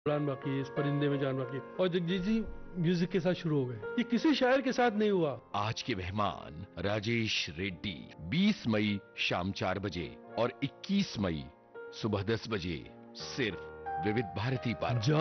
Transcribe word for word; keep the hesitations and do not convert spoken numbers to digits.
उड़ान बाकी है, इस परिंदे में जान बाकी है। और जगजीत जी म्यूजिक के साथ शुरू हो गए। ये किसी शायर के साथ नहीं हुआ। आज के मेहमान राजेश रेड्डी, बीस मई शाम चार बजे और इक्कीस मई सुबह दस बजे सिर्फ विविध भारती पर।